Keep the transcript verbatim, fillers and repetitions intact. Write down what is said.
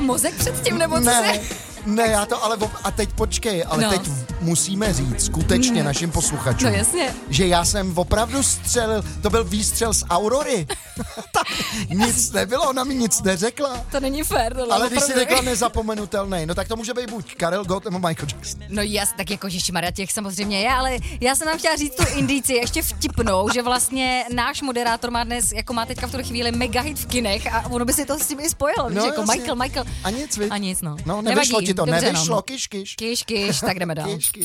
mozek předtím, nebo co Ne, si... ne, já to ale... A teď počkej, ale No. teď musíme říct skutečně našim posluchačům, No jasně. že já jsem opravdu střelil, to byl výstřel z Aurory. Tam nic nebylo, ona mi nic neřekla. To není fér, tohle, Ale když si opravdu. řekla nezapomenutelný, no tak to může být buď Karel Gott nebo Michael Jackson. No jas, tak jako Ježišmarja, těch samozřejmě je, ale já jsem vám chtěla říct tu indici ještě vtipnou, že vlastně náš moderátor má dnes, jako má teďka v tuhle chvíli mega hit v kinech a ono by si to s tím i spojilo, No, víš, jako jasně. Michael, Michael. A nic, viď? A nic, no. No, nevyšlo Nevadí, ti to, dobře, nevyšlo, no. kyš, kyš. Kyš, kyš, tak jdeme dál. Kyš, kyš.